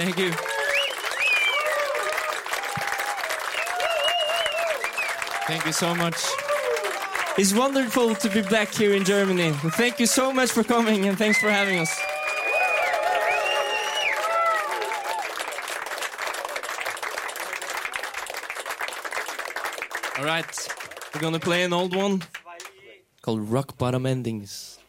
Thank you. Thank you so much. It's wonderful to be back here in Germany. Thank you so much for coming and thanks for having us. All right, we're gonna play an old one called Rock Bottom Endings.